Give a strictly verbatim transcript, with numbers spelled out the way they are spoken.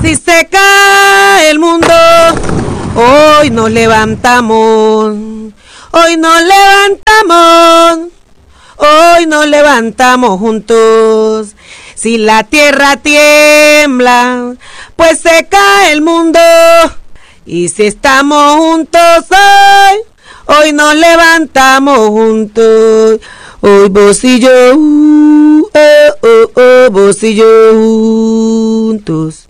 Si se cae el mundo, hoy nos levantamos, hoy nos levantamos, hoy nos levantamos juntos. Si la tierra tiembla, pues se cae el mundo. Y si estamos juntos hoy, hoy nos levantamos juntos. Hoy vos y yo, oh, oh, oh, vos y yo juntos.